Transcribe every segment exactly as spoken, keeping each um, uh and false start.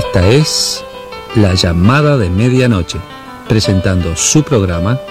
Esta es La Llamada de Medianoche, presentando su programa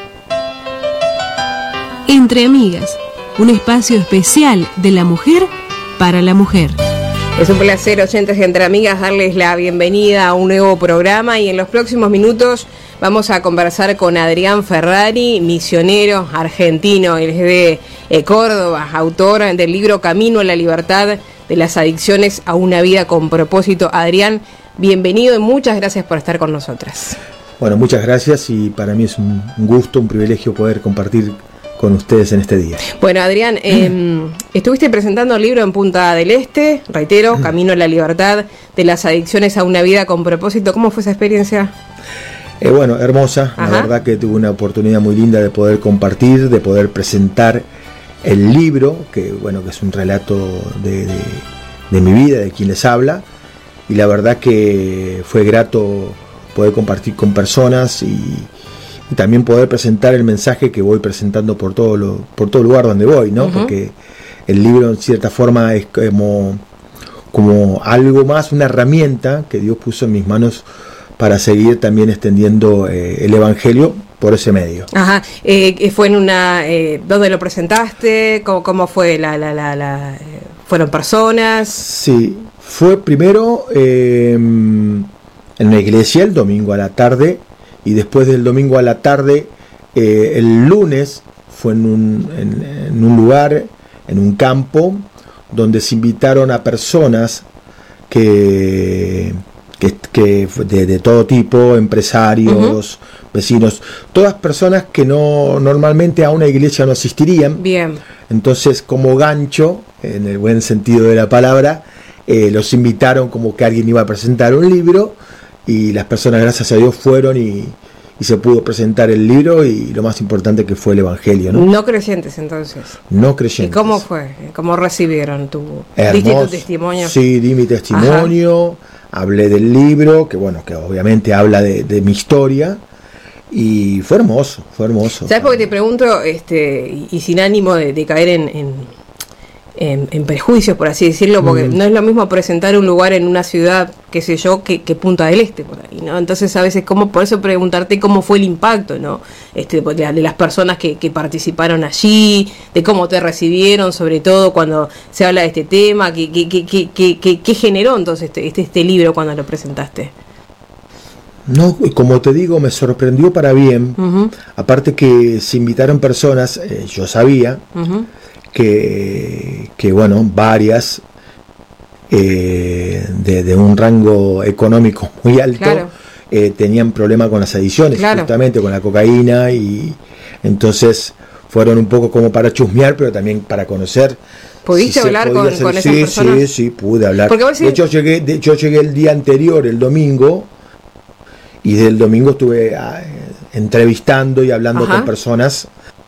Entre Amigas, un espacio especial de la mujer para la mujer. Es un placer, oyentes de Entre Amigas, darles la bienvenida a un nuevo programa y en los próximos minutos vamos a conversar con Adrián Ferrari, misionero argentino, él es de eh, Córdoba, autor del libro Camino a la Libertad de las Adicciones a una Vida con Propósito. Adrián, bienvenido y muchas gracias por estar con nosotras. Bueno, muchas gracias y para mí es un gusto, un privilegio poder compartir con ustedes en este día. Bueno, Adrián, eh, estuviste presentando el libro en Punta del Este, reitero, Camino a la Libertad de las Adicciones a una Vida con Propósito. ¿Cómo fue esa experiencia? Eh, bueno, hermosa. Ajá. La verdad que tuve una oportunidad muy linda de poder compartir, de poder presentar el libro, que bueno, que es un relato de, de, de mi vida, de quien les habla, y la verdad que fue grato poder compartir con personas y Y también poder presentar el mensaje que voy presentando por todo lo, por todo lugar donde voy, ¿no? Uh-huh. Porque el libro en cierta forma es como, como algo más, una herramienta que Dios puso en mis manos para seguir también extendiendo eh, el Evangelio por ese medio. Ajá. Eh, ¿Fue en una... Eh, ¿Dónde lo presentaste? ¿Cómo, cómo fue? La, la, la, la, ¿Fueron personas? Sí, fue primero eh, en una iglesia el domingo a la tarde. Y después del domingo a la tarde, eh, el lunes fue en un, en, en un lugar, en un campo, donde se invitaron a personas que, que, que de, de todo tipo, empresarios, uh-huh. vecinos, todas personas que no normalmente a una iglesia no asistirían. Bien. Entonces, como gancho, en el buen sentido de la palabra, eh, los invitaron como que alguien iba a presentar un libro. Y las personas, gracias a Dios, fueron y, y se pudo presentar el libro y lo más importante que fue el Evangelio, ¿no? No creyentes, entonces. No creyentes. ¿Y cómo fue? ¿Cómo recibieron tu, ¿diste tu testimonio? Sí, di mi testimonio, ajá. Hablé del libro, que bueno, que obviamente habla de, de mi historia. Y fue hermoso, fue hermoso. ¿Sabes por qué te pregunto, este, y, y sin ánimo de, de caer en... en En, en prejuicios, por así decirlo, porque mm. no es lo mismo presentar un lugar en una ciudad, qué sé yo, que, que Punta del Este, por ahí, ¿no? Entonces, a veces, ¿cómo? Por eso preguntarte cómo fue el impacto, ¿no? Este, de, de las personas que, que participaron allí, de cómo te recibieron, sobre todo cuando se habla de este tema, ¿qué, qué, qué, qué, qué, qué generó entonces este, este, este libro cuando lo presentaste? No, como te digo, me sorprendió para bien, uh-huh. Aparte que se invitaron personas, eh, yo sabía, uh-huh. Que, que bueno, varias eh, de, de un rango económico muy alto, claro. eh, tenían problemas con las adicciones, claro. Justamente con la cocaína, y entonces fueron un poco como para chusmear, pero también para conocer. ¿Pudiste si hablar con, con esas sí, personas? Sí, sí, pude hablar. Decís... De hecho, llegué, de hecho, llegué el día anterior, el domingo, y del domingo estuve a, entrevistando y hablando Ajá. con personas.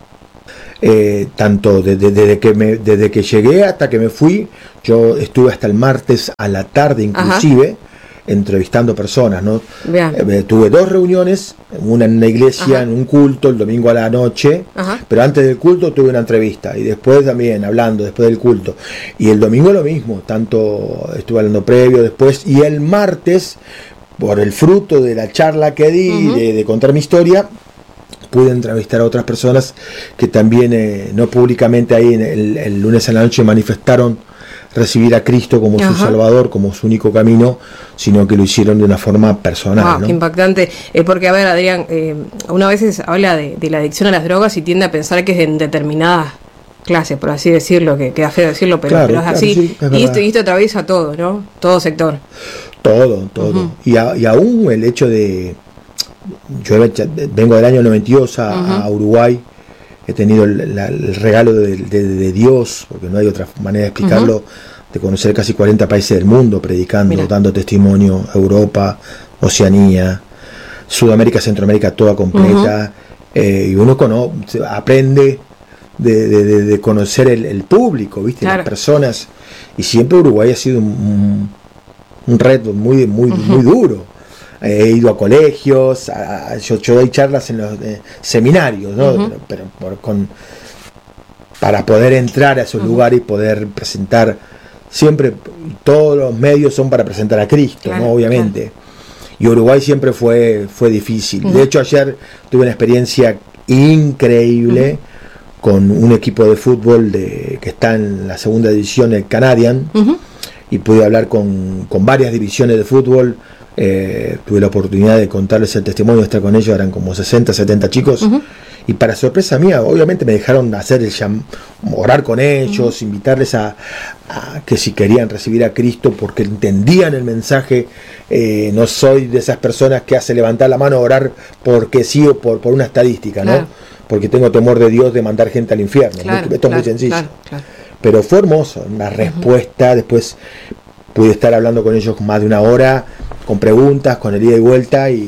Eh, tanto desde, desde que me, desde que llegué hasta que me fui, yo estuve hasta el martes a la tarde inclusive, Ajá. entrevistando personas, ¿no? Eh, tuve dos reuniones, una en una iglesia, Ajá. en un culto, el domingo a la noche, Ajá. pero antes del culto tuve una entrevista y después también hablando, después del culto. Y el domingo lo mismo, tanto estuve hablando previo, después, y el martes, por el fruto de la charla que di, uh-huh. de, de contar mi historia, pude entrevistar a otras personas que también, eh, no públicamente ahí en el, el lunes a la noche manifestaron recibir a Cristo como Ajá. su Salvador, como su único camino, sino que lo hicieron de una forma personal. Wow, ¿no? Qué impactante. Eh, porque, a ver, Adrián, eh, una vez habla de, de la adicción a las drogas y tiende a pensar que es en determinadas clases, por así decirlo, que queda feo decirlo, pero, claro, pero es claro, así. Sí, es y, esto, y esto atraviesa todo, ¿no? Todo sector. Todo, todo. Uh-huh. Y, a, y aún el hecho de... Yo vengo del año noventa y dos a, uh-huh. a Uruguay, he tenido el, la, el regalo de, de, de Dios, porque no hay otra manera de explicarlo, uh-huh. de conocer casi cuarenta países del mundo, predicando, Mira. dando testimonio, Europa, Oceanía, Sudamérica, Centroamérica, toda completa, uh-huh. eh, y uno cono, aprende de, de, de, de conocer el, el público, ¿viste? Claro. Las personas, y siempre Uruguay ha sido un, un, un reto muy, muy, uh-huh. muy duro. He ido a colegios, a, a, yo, yo doy charlas en los eh, seminarios, ¿no? Uh-huh. pero, pero por, con, para poder entrar a esos uh-huh. lugares y poder presentar siempre, todos los medios son para presentar a Cristo, claro, ¿no? Obviamente. Claro. Y Uruguay siempre fue, fue difícil. Uh-huh. De hecho, ayer tuve una experiencia increíble uh-huh. con un equipo de fútbol de, que está en la segunda división, el Canadian, uh-huh. y pude hablar con, con varias divisiones de fútbol. Eh, tuve la oportunidad de contarles el testimonio, de estar con ellos, eran como sesenta, setenta chicos. Uh-huh. Y para sorpresa mía, obviamente me dejaron hacer el llam- orar con ellos, uh-huh. invitarles a, a que si querían recibir a Cristo porque entendían el mensaje. Eh, no soy de esas personas que hace levantar la mano a orar porque sí o por, por una estadística, ¿no? Claro. Porque tengo temor de Dios de mandar gente al infierno. Claro, Esto claro, es muy sencillo. Claro, claro. Pero fue hermoso, una respuesta. Uh-huh. Después pude estar hablando con ellos más de una hora, con preguntas, con el ida y vuelta, y,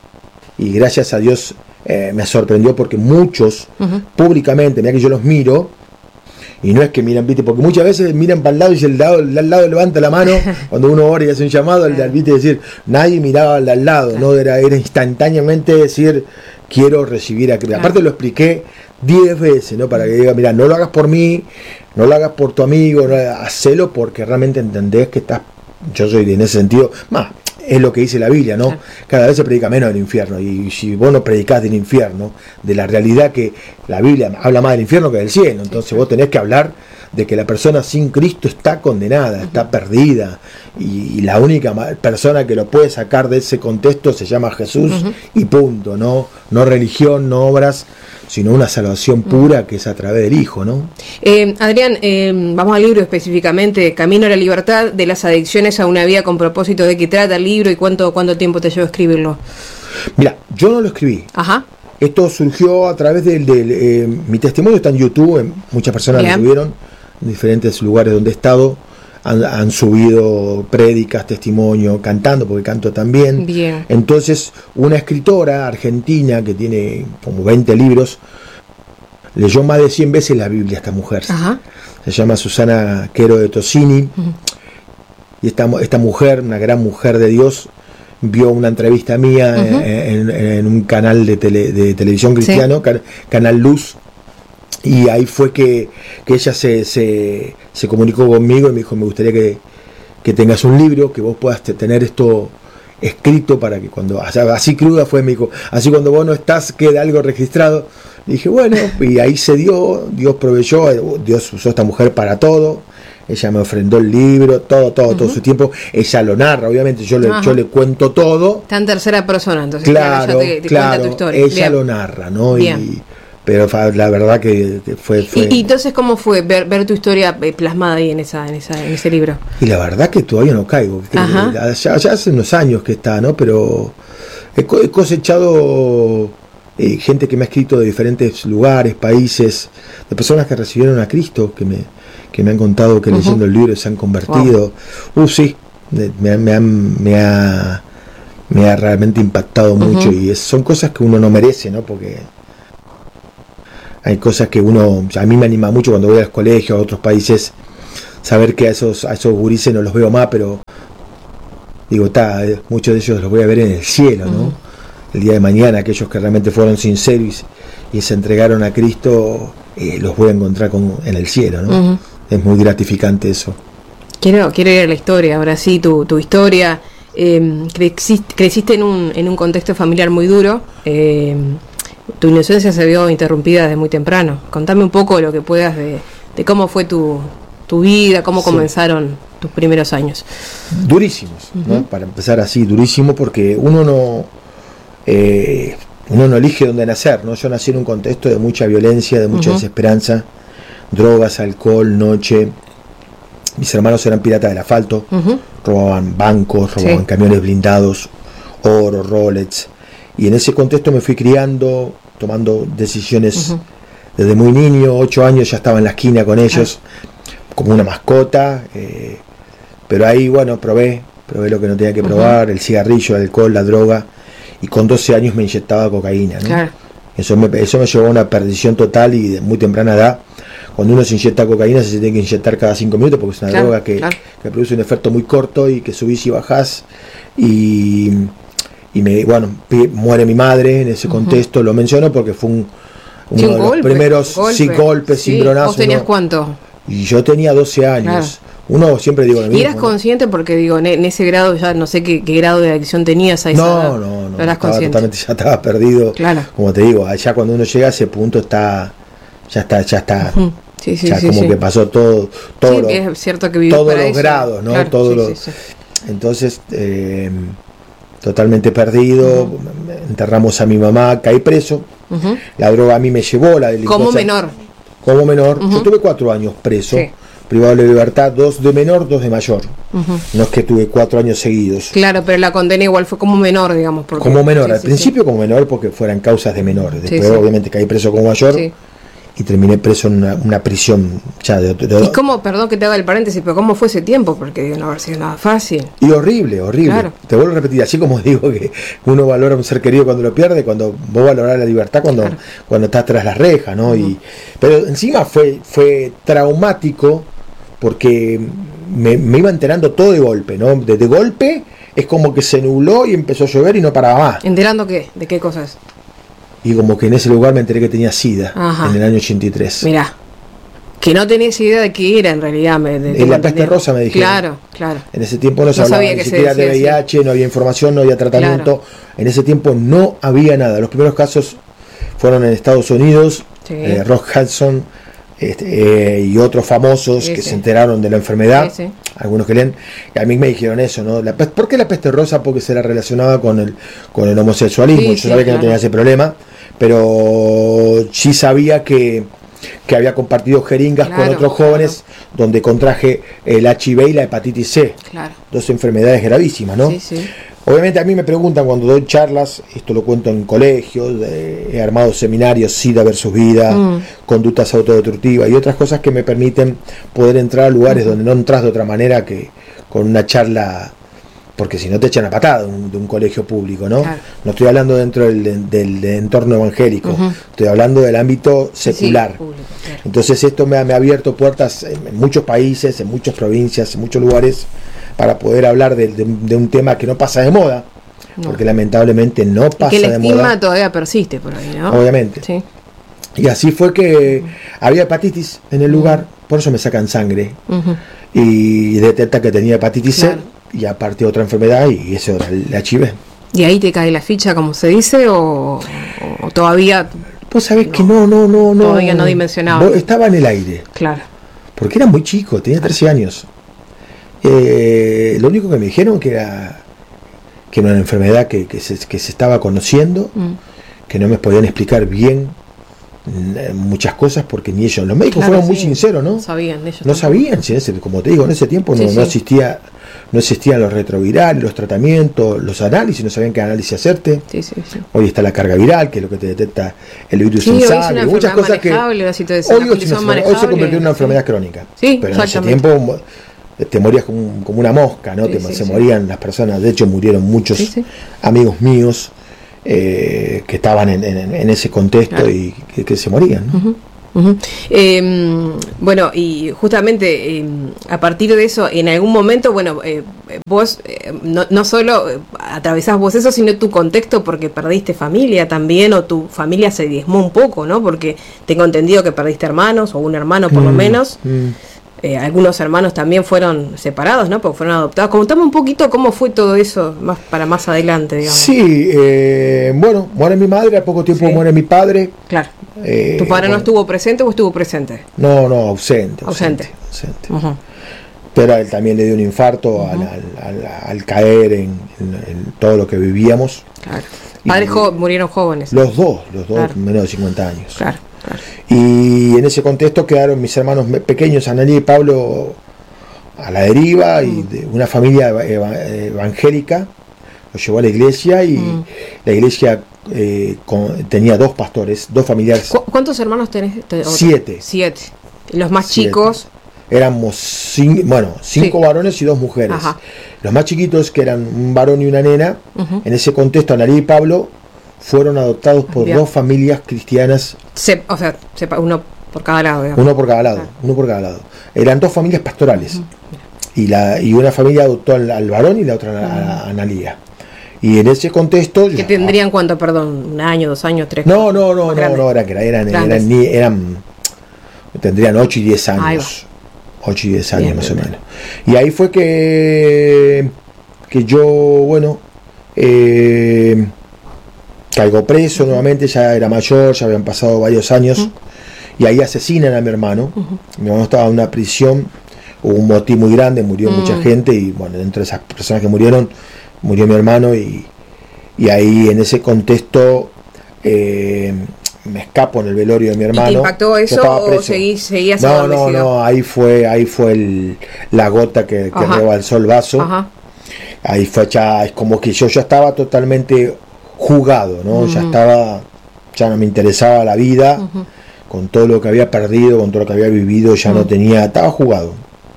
y gracias a Dios eh, me sorprendió porque muchos uh-huh. públicamente, mira que yo los miro, y no es que miran, viste, porque muchas veces miran para el lado y el lado, el al lado levanta la mano cuando uno ora y hace un llamado, al, al, viste, decir, nadie miraba al, al lado, claro. no era, era instantáneamente decir, quiero recibir a Cristo. Claro. Aparte lo expliqué diez veces, ¿no? Para que diga, mira, no lo hagas por mí, no lo hagas por tu amigo, no, hacelo porque realmente entendés que estás, yo soy en ese sentido, más, es lo que dice la Biblia, ¿no? Claro. Cada vez se predica menos del infierno, y si vos no predicás del infierno, de la realidad que la Biblia habla más del infierno que del cielo, entonces vos tenés que hablar de que la persona sin Cristo está condenada, uh-huh. está perdida, y, y la única persona que lo puede sacar de ese contexto se llama Jesús, uh-huh. y punto, no, no religión, no obras, sino una salvación pura que es a través del Hijo, ¿no? Eh, Adrián, eh, vamos al libro específicamente, Camino a la Libertad, de las adicciones a una vida con propósito. ¿De qué trata el libro y cuánto, cuánto tiempo te llevó a escribirlo? Mira, yo no lo escribí. Ajá. Esto surgió a través del... del eh, mi testimonio está en YouTube, muchas personas Bien. lo subieron, en diferentes lugares donde he estado, han, han subido prédicas, testimonio, cantando, porque canto también. Bien. Entonces, una escritora argentina que tiene como veinte libros, leyó más de cien veces la Biblia esta mujer. Ajá. Se llama Susana Quero de Tosini. Uh-huh. Y esta, esta mujer, una gran mujer de Dios, vio una entrevista mía uh-huh. en, en, en un canal de, tele, de televisión cristiano, sí. can, Canal Luz. Y ahí fue que, que ella se, se, se comunicó conmigo y me dijo, me gustaría que, que tengas un libro, que vos puedas tener esto escrito para que cuando, así cruda fue, me dijo, así cuando vos no estás quede algo registrado. Y dije, bueno, y ahí se dio, Dios proveyó, Dios usó a esta mujer para todo, ella me ofrendó el libro, todo, todo, uh-huh. todo su tiempo, ella lo narra, obviamente yo le, yo le cuento todo. Está en tercera persona, entonces claro, claro, ella te, te claro, cuenta tu historia. Ella Bien. lo narra, ¿no? Bien. Y pero la verdad que fue, fue... ¿Y, y entonces cómo fue ver, ver tu historia plasmada ahí en esa, en esa en ese libro? Y la verdad que todavía no caigo, ya, ya hace unos años que está, ¿no? Pero he cosechado eh, gente que me ha escrito de diferentes lugares, países, de personas que recibieron a Cristo, que me, que me han contado que uh-huh. leyendo el libro se han convertido. Wow. Uh, sí, me, me, han, me, ha, me ha realmente impactado uh-huh. mucho, y es, son cosas que uno no merece, ¿no? Porque hay cosas que uno, a mí me anima mucho cuando voy a los colegios, a otros países, saber que a esos, a esos gurises no los veo más, pero digo, está, muchos de ellos los voy a ver en el cielo, ¿no? Uh-huh. El día de mañana, aquellos que realmente fueron sinceros y, y se entregaron a Cristo, eh, los voy a encontrar con, en el cielo, ¿no? Uh-huh. Es muy gratificante eso. Quiero, quiero ir a la historia, ahora sí, tu, tu historia. Eh, creciste, creciste en un, en un contexto familiar muy duro. Eh, Tu inocencia se vio interrumpida desde muy temprano. Contame un poco lo que puedas de, de cómo fue tu, tu vida, cómo sí. comenzaron tus primeros años. Durísimos, uh-huh. ¿no? Para empezar así, durísimo, porque uno no eh, uno no elige dónde nacer, ¿no? Yo nací en un contexto de mucha violencia, de mucha uh-huh. desesperanza, drogas, alcohol, noche. Mis hermanos eran piratas del asfalto, uh-huh. robaban bancos, robaban sí. camiones blindados, oro, Rolex. Y en ese contexto me fui criando, tomando decisiones uh-huh. desde muy niño, ocho años ya estaba en la esquina con ellos, uh-huh. como una mascota, eh, pero ahí, bueno, probé, probé lo que no tenía que probar, uh-huh. el cigarrillo, el alcohol, la droga, y con doce años me inyectaba cocaína, ¿no? Claro. Eso me, eso me llevó a una perdición total y de muy temprana edad. Cuando uno se inyecta cocaína se tiene que inyectar cada cinco minutos porque es una claro, droga que, claro. que produce un efecto muy corto y que subís y bajás, y... y me bueno muere mi madre en ese contexto, uh-huh. lo menciono porque fue un, uno sí, un de golpe, los primeros golpe. sí golpes, sí. cimbronazos. ¿Vos tenías ¿no? cuánto? Y yo tenía doce años, claro. uno siempre digo lo mismo. ¿Y eras consciente? ¿No? Porque digo, en, en ese grado ya no sé qué, qué grado de adicción tenías a esa No, edad. no, no. no eras estaba consciente. Totalmente, ya estaba perdido. Claro. Como te digo, allá cuando uno llega a ese punto está, ya está, ya está. Uh-huh. Sí, sí, ya sí, como sí. que pasó todo, todo sí, lo, es cierto que todos para los eso. grados, ¿no? Claro, Todos sí, los, sí, sí. Entonces, eh, totalmente perdido. Uh-huh. Enterramos a mi mamá, caí preso. Uh-huh. La droga a mí me llevó, la delincuencia. Como menor. Como menor. Uh-huh. Yo tuve cuatro años preso. Sí. Privado de libertad, dos de menor, dos de mayor. Uh-huh. No es que tuve cuatro años seguidos. Claro, pero la condena igual fue como menor, digamos. Porque... Como menor, sí, al sí, principio sí. como menor porque fueran causas de menores. Después sí, sí. obviamente caí preso como mayor sí. y terminé preso en una, una prisión ya de otro. ¿Y cómo, perdón que te haga el paréntesis, pero cómo fue ese tiempo? Porque digo, no haber sido nada fácil. Y horrible, horrible. Claro. Te vuelvo a repetir, así como digo que uno valora a un ser querido cuando lo pierde, cuando vos valorás la libertad cuando, claro. cuando estás tras las rejas, ¿no? Uh-huh. Y, pero encima fue, fue traumático. Porque me, me iba enterando todo de golpe, ¿no? De, de golpe es como que se nubló y empezó a llover y no paraba más. ¿Enterando qué? ¿De qué cosas? Y como que en ese lugar me enteré que tenía SIDA. Ajá. En el año ochenta y tres. Mirá, que no tenías idea de qué era en realidad. Me, de, en la peste rosa me dijeron. Claro, claro. En ese tiempo no se no hablaba ni siquiera de V I H, así. No había información, no había tratamiento. Claro. En ese tiempo no había nada. Los primeros casos fueron en Estados Unidos, sí. eh, Rock Hudson, Este, eh, y otros famosos sí, que sí. se enteraron de la enfermedad, sí, sí. algunos que leen, y a mí me dijeron eso, ¿no? La peste, ¿por qué la peste rosa? Porque se la relacionaba con el con el homosexualismo. Sí, Yo sí, sabía que claro. no tenía ese problema, pero sí sabía que, que había compartido jeringas claro, con otros jóvenes claro. donde contraje el H I V y la hepatitis C, claro. dos enfermedades gravísimas, ¿no? Sí, sí. Obviamente a mí me preguntan cuando doy charlas, esto lo cuento en colegios, eh, he armado seminarios, SIDA versus vida, mm. conductas autodestructivas y otras cosas que me permiten poder entrar a lugares mm. donde no entras de otra manera que con una charla, porque si no te echan a patada de un, de un colegio público, ¿no? Claro. No estoy hablando dentro del, del, del entorno evangélico, uh-huh. estoy hablando del ámbito secular. Sí, público, claro. Entonces esto me ha, me ha abierto puertas en, en muchos países, en muchas provincias, en muchos lugares, para poder hablar de, de, de un tema que no pasa de moda, no. porque lamentablemente no pasa de moda. Que el estigma todavía persiste por ahí, ¿no? Obviamente. Sí. Y así fue que había hepatitis en el lugar, por eso me sacan sangre, uh-huh. y detecta que tenía hepatitis C, claro. y aparte otra enfermedad, y eso era el H I V. ¿Y ahí te cae la ficha, como se dice, o, o todavía...? Vos sabés no, que no, no, no, no. Todavía no dimensionaba. Estaba en el aire. Claro. Porque era muy chico, tenía trece años. Eh, lo único que me dijeron que era que era una enfermedad que, que, se, que se estaba conociendo, mm. que no me podían explicar bien muchas cosas porque ni ellos, los médicos claro, fueron sí. muy sinceros, ¿no? No sabían ellos. No sabían, ¿sí? Como te digo, en ese tiempo sí, no, sí. no existía no existían los retrovirales, los tratamientos, los análisis, no sabían qué análisis hacerte. Sí, sí, sí. Hoy está la carga viral, que es lo que te detecta el virus sí, en hoy sangre, muchas cosas que hoy, hoy, se convirtió en una enfermedad sí. crónica. Sí, pero en ese tiempo te morías como, como una mosca, ¿no? Sí, te, sí, se sí. morían las personas, de hecho murieron muchos sí, sí. amigos míos eh, que estaban en, en, en ese contexto claro. y que, que se morían, ¿no? Uh-huh. Uh-huh. Eh, bueno, y justamente eh, a partir de eso, en algún momento, bueno, eh, vos eh, no, no solo atravesás vos eso, sino tu contexto, porque perdiste familia también, o tu familia se diezmó un poco, ¿no? Porque tengo entendido que perdiste hermanos, o un hermano por mm, lo menos. Mm. Eh, algunos hermanos también fueron separados, ¿no? Porque fueron adoptados. Contame un poquito cómo fue todo eso más para más adelante, digamos. Sí, eh, bueno, muere mi madre, a poco tiempo sí. muere mi padre. Claro. Eh, ¿Tu padre bueno, no estuvo presente o estuvo presente? No, no, ausente. Ausente. ausente, ausente. Uh-huh. Pero a él también le dio un infarto uh-huh. al, al, al, al caer en, en, en todo lo que vivíamos. Claro. Padres jo- murieron jóvenes. Los dos, los dos, claro. menos de cincuenta años. Claro. Claro. Y en ese contexto quedaron mis hermanos pequeños, Analí y Pablo, a la deriva, mm. y de una familia eva- evangélica los llevó a la iglesia, y mm. la iglesia eh, con, tenía dos pastores, dos familiares. ¿Cu- ¿Cuántos hermanos tenés? Te, Siete. Siete. ¿Y los más Siete. chicos? Éramos cinco, bueno, cinco sí. varones y dos mujeres. Ajá. Los más chiquitos, que eran un varón y una nena, uh-huh. en ese contexto Analí y Pablo fueron adoptados por Bien. dos familias cristianas. Se, o sea, sepa, uno por cada lado. Digamos. Uno por cada lado, ah. uno por cada lado. Eran dos familias pastorales. Uh-huh. Y la y una familia adoptó al, al varón y la otra uh-huh. a, a Analía. Y en ese contexto... ¿Que yo, tendrían ah, cuánto, perdón? ¿Un año, dos años, tres? No, no, no, no, no, eran, eran, eran, eran, eran, eran, tendrían ocho y diez años. ocho y diez años Bien, más bien, o menos. Y ahí fue que, que yo, bueno, eh, caigo preso uh-huh. nuevamente, ya era mayor, ya habían pasado varios años, uh-huh. y ahí asesinan a mi hermano. Uh-huh. Mi hermano estaba en una prisión, hubo un motín muy grande, murió uh-huh. mucha gente, y bueno, dentro de esas personas que murieron, murió mi hermano, y, y ahí en ese contexto eh, me escapo en el velorio de mi hermano. ¿Y te impactó eso o seguí, seguías No, no, no, ahí fue, ahí fue el, la gota que, que rebalsó el vaso. Ajá. Ahí fue ya, es como que yo ya estaba totalmente jugado, ¿no? Uh-huh. Ya estaba, ya no me interesaba la vida, uh-huh. con todo lo que había perdido, con todo lo que había vivido, ya uh-huh. no tenía, estaba jugado.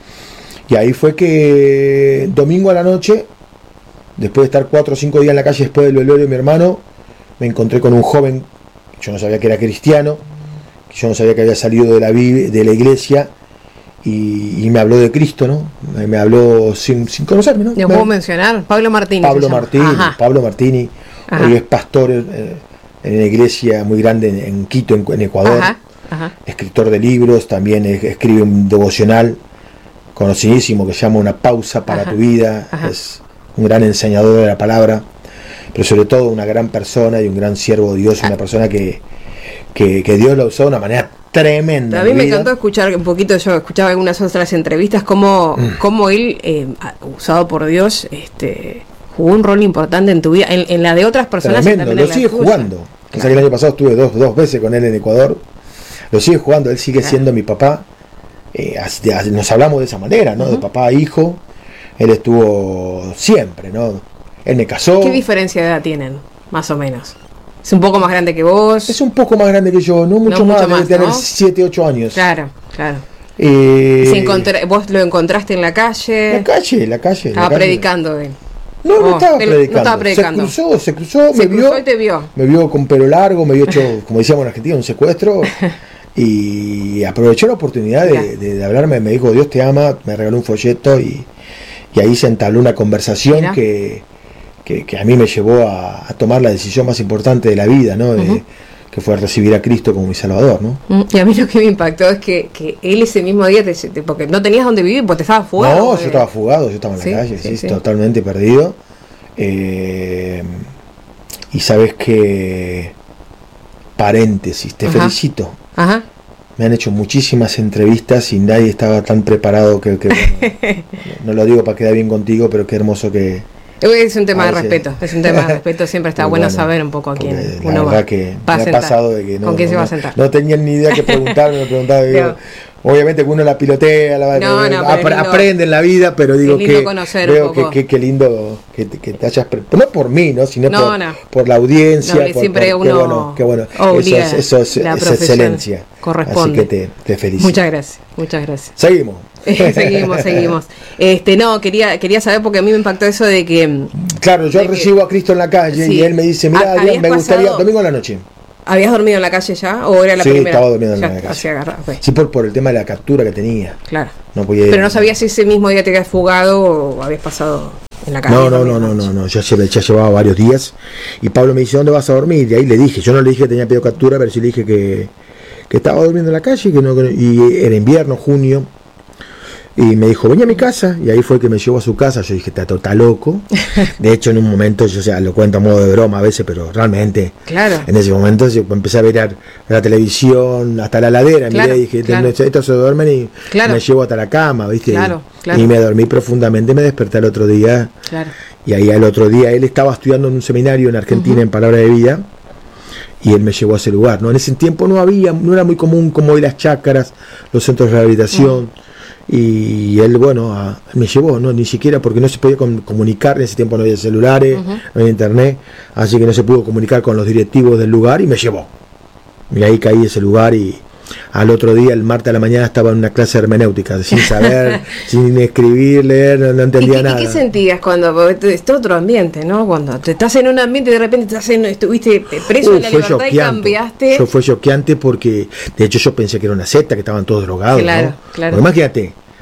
Y ahí fue que domingo a la noche, después de estar cuatro o cinco días en la calle después del velorio de mi hermano, me encontré con un joven, yo no sabía que era cristiano, yo no sabía que había salido de la, de la iglesia, y, y me habló de Cristo, ¿no? Me, me habló sin, sin conocerme, ¿no? ¿Lo puedo mencionar? Pablo Martini. Pablo Martini, Pablo Martini, hoy es pastor eh, en una iglesia muy grande en, en Quito, en, en Ecuador, ajá, ajá. escritor de libros, también es, escribe un devocional conocidísimo que se llama Una pausa para ajá, tu vida, ajá. es un gran enseñador de la palabra, pero sobre todo una gran persona y un gran siervo de Dios, una persona que, que, que Dios lo usó de una manera tremenda. A mí me encantó escuchar un poquito, yo escuchaba algunas otras entrevistas, cómo, mm. cómo él, eh, usado por Dios, este jugó un rol importante en tu vida, en, en la de otras personas. Tremendo, lo sigue jugando. Claro. O sea, que el año pasado estuve dos, dos veces con él en Ecuador, lo sigue jugando, él sigue claro. siendo mi papá, eh, nos hablamos de esa manera, ¿no? Uh-huh. De papá a hijo, él estuvo siempre, ¿no? Él me casó. ¿Qué diferencia de edad tienen, más o menos? ¿Es un poco más grande que vos? Es un poco más grande que yo, no mucho, no más, mucho más, debe tener siete, ocho años. Claro, claro. Eh, ¿Se encontré, ¿Vos lo encontraste en la calle? La calle, la calle. Estaba la calle. predicando él. No, no, oh, estaba predicando. no estaba predicando. Se cruzó, se cruzó, se me cruzó vio, y te vio. Me vio con pelo largo, me vio hecho, como decíamos en Argentina, un secuestro. Y aprovechó la oportunidad de, de, de hablarme, me dijo, Dios te ama, me regaló un folleto y, y ahí se entabló una conversación que, que, que a mí me llevó a, a tomar la decisión más importante de la vida, ¿no? De, uh-huh. que fue recibir a Cristo como mi Salvador, ¿no? Y a mí lo que me impactó es que, que él ese mismo día, te, te, porque no tenías dónde vivir, porque te estabas fugado. No, porque... yo estaba fugado, yo estaba en la sí, calle, sí, sí, sí. totalmente perdido. Eh, y sabes que, paréntesis, te Ajá. felicito. Ajá. Me han hecho muchísimas entrevistas y nadie estaba tan preparado que, que bueno, no, no lo digo para quedar bien contigo, pero qué hermoso que... Es un tema de respeto, es un tema de respeto, siempre está bueno, bueno saber un poco a quién uno va, que va a me sentar. Ha pasado de que no, ¿Con quién no, se no, va a sentar? No tenían ni idea que preguntarme, me preguntaba, digo, no. obviamente que uno la pilotea, la, no, no, ap- lindo, aprende en la vida, pero digo que veo que, que, que lindo que, que te hayas, pre- no por mí, ¿no? sino no, por, no. por la audiencia, no, por, siempre por, uno qué bueno, qué bueno. Eso es, eso es, es excelencia. Corresponde. Así que te, te felicito. Muchas gracias, muchas gracias. Seguimos. seguimos, seguimos. Este, no, quería, quería saber porque a mí me impactó eso de que. Claro, yo recibo que, a Cristo en la calle sí. y él me dice, mira, Adrián, me gustaría, domingo a la noche. ¿Habías dormido en la calle ya? ¿O era la sí, primera? Sí, estaba durmiendo ya, en la calle. Agarra, okay. Sí, por, por el tema de la captura que tenía. Claro. No podía ir. Pero no sabías si ese mismo día te habías fugado o habías pasado en la calle. No, no, no, no, no, no. Ya, ya llevaba varios días. Y Pablo me dice, ¿dónde vas a dormir? Y ahí le dije, yo no le dije que tenía pedido captura, pero sí le dije que, que estaba durmiendo en la calle, que no, que no, y era invierno, junio. Y me dijo, ven a mi casa, y ahí fue que me llevó a su casa. Yo dije, está está loco. De hecho, en un momento, yo o sea, lo cuento a modo de broma a veces, pero realmente, claro. en ese momento yo empecé a ver la televisión, hasta la ladera, claro, miré y dije, claro. estos se duermen y claro. me llevo hasta la cama, ¿viste? Claro, claro. Y me dormí profundamente, me desperté al otro día. Claro. Y ahí al otro día, él estaba estudiando en un seminario en Argentina, uh-huh. en Palabra de Vida, y él me llevó a ese lugar, ¿no? En ese tiempo no había, no era muy común como hoy las chácaras, los centros de rehabilitación. Uh-huh. Y él, bueno, a, me llevó, no ni siquiera porque no se podía com- comunicar, en ese tiempo no había celulares, uh-huh. no había internet, así que no se pudo comunicar con los directivos del lugar y me llevó. Y ahí caí en ese lugar y al otro día, el martes a la mañana, estaba en una clase de hermenéutica, sin saber, sin escribir, leer, no, no entendía ¿Y qué, nada. ¿Y qué sentías cuando, es otro ambiente, ¿no? Cuando te estás en un ambiente y de repente estás en, estuviste preso uh, en la libertad choqueante. Y cambiaste. Eso fue choqueante porque, de hecho, yo pensé que era una secta, que estaban todos drogados, claro, ¿no? Claro, Porque imagínate,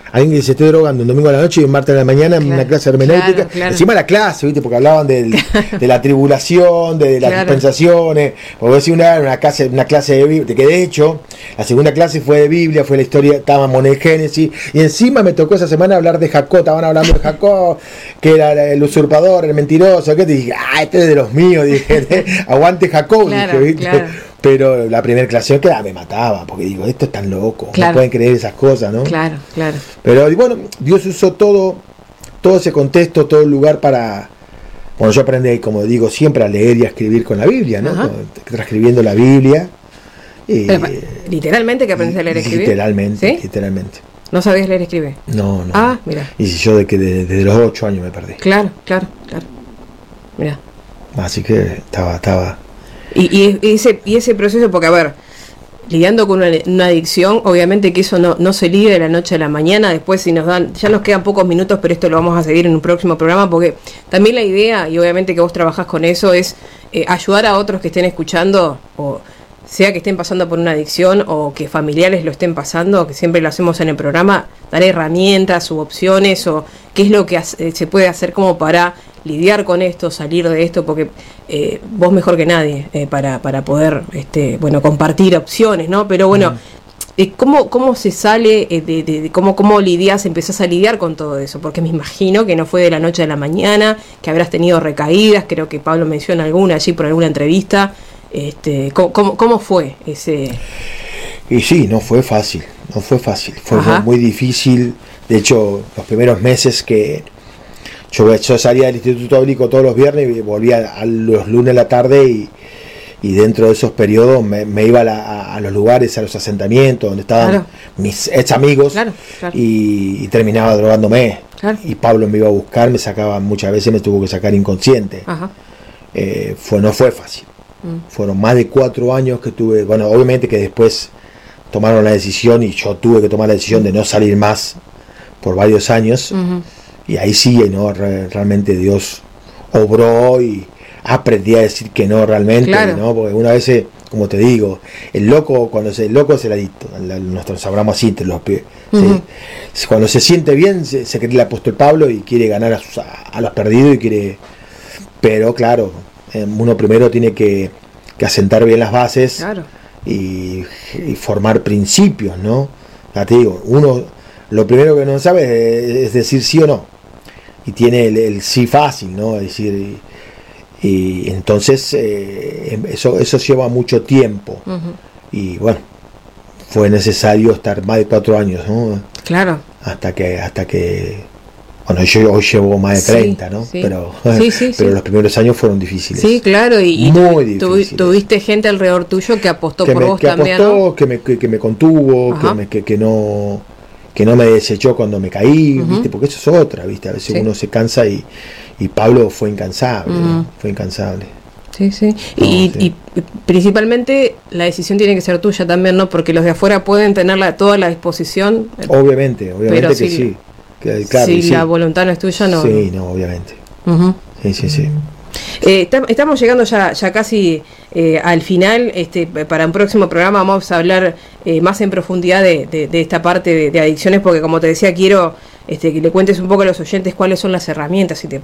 alguien que se esté drogando un domingo a la noche y un martes a la mañana en claro, una clase hermenéutica, claro, claro. encima la clase, ¿viste? Porque hablaban del, de la tribulación, de las claro. dispensaciones, porque decía una, una clase, una clase de Biblia, que de hecho, la segunda clase fue de Biblia, fue la historia, estábamos en el Génesis, y encima me tocó esa semana hablar de Jacob, estaban hablando de Jacob, que era el usurpador, el mentiroso, que te dije, ah, este es de los míos, dije, aguante Jacob, claro, dije, ¿viste? Claro. Pero la primera clase que me mataba, porque digo, esto es tan loco, claro. no pueden creer esas cosas, ¿no? Claro, claro. Pero bueno, Dios usó todo, todo ese contexto, todo el lugar para, bueno, yo aprendí, como digo, siempre a leer y a escribir con la Biblia, ¿no? Con, transcribiendo la Biblia. Y, Pero, literalmente que aprendiste a leer y escribir. Literalmente, ¿Sí? literalmente. ¿No sabías leer y escribir? No, no. Ah, mira. Y si yo de que desde de los ocho años me perdí. Claro, claro, claro. Mira. Así que estaba, estaba. Y, y, ese, y ese proceso, porque a ver, lidiando con una, una adicción, obviamente que eso no, no se lidia de la noche a la mañana. Después, si nos dan, ya nos quedan pocos minutos, pero esto lo vamos a seguir en un próximo programa, porque también la idea, y obviamente que vos trabajás con eso, es eh, ayudar a otros que estén escuchando, o sea que estén pasando por una adicción o que familiares lo estén pasando, que siempre lo hacemos en el programa, dar herramientas u opciones o qué es lo que hace, se puede hacer como para lidiar con esto, salir de esto, porque eh, vos mejor que nadie eh, para, para poder este, bueno, compartir opciones, ¿no? Pero bueno, mm. eh, ¿cómo, ¿cómo se sale eh, de, de, de cómo, cómo lidias, empezás a lidiar con todo eso? Porque me imagino que no fue de la noche a la mañana, que habrás tenido recaídas, creo que Pablo menciona alguna allí por alguna entrevista. Este, ¿cómo, cómo, ¿Cómo fue ese...? Y sí, no fue fácil, no fue fácil, fue Ajá. muy difícil. De hecho, los primeros meses que yo, yo salía del Instituto Bíblico todos los viernes y volvía a los lunes a la tarde y, y dentro de esos periodos me, me iba a, la, a, a los lugares, a los asentamientos donde estaban claro. mis ex amigos claro, claro. Y, y terminaba drogándome. Claro. Y Pablo me iba a buscar, me sacaba, muchas veces me tuvo que sacar inconsciente. Ajá. Eh, fue, no fue fácil. Mm. Fueron más de cuatro años que tuve, bueno, obviamente que después tomaron la decisión y yo tuve que tomar la decisión mm. de no salir más por varios años. Mm-hmm. Y ahí sí, ¿no? Re, realmente Dios obró y aprendí a decir que no realmente, claro. ¿no? Porque una vez, como te digo, el loco, cuando se, el loco es el adicto, nosotros hablamos así entre los pies. Uh-huh. ¿sí? Cuando se siente bien, se, se cree el apóstol Pablo y quiere ganar a, sus, a, a los perdidos y quiere. Pero claro, uno primero tiene que, que asentar bien las bases claro. y, y formar principios, ¿no? Ya te digo, uno lo primero que no sabe es, es decir sí o no. Y tiene el, el sí fácil, ¿no? Es decir, y, y entonces eh, eso eso lleva mucho tiempo. Uh-huh. Y bueno, fue necesario estar más de cuatro años, ¿no? Claro. Hasta que, hasta que bueno, yo hoy llevo más de treinta, sí, ¿no? Sí. Pero, sí, sí, pero sí. los primeros años fueron difíciles. Sí, claro, y, muy y tu, difíciles. Tuviste gente alrededor tuyo que apostó que por me, vos que también, apostó, ¿no? que me, que, que me contuvo, que, me, que, que no que no me desechó cuando me caí, uh-huh. ¿viste? Porque eso es otra, ¿viste? A veces sí. uno se cansa y, y Pablo fue incansable, uh-huh. ¿no? Fue incansable. Sí, sí. No, y, sí. y principalmente la decisión tiene que ser tuya también, ¿no? Porque los de afuera pueden tenerla toda la disposición. Obviamente, obviamente que si, sí. Que, claro, si sí. la voluntad no es tuya, no. Sí, no, obviamente. Uh-huh. Sí, sí, sí. Eh, estamos llegando ya, ya casi eh, al final. Este, para un próximo programa vamos a hablar eh, más en profundidad de, de, de esta parte de, de adicciones, porque como te decía, quiero este, que le cuentes un poco a los oyentes cuáles son las herramientas, si te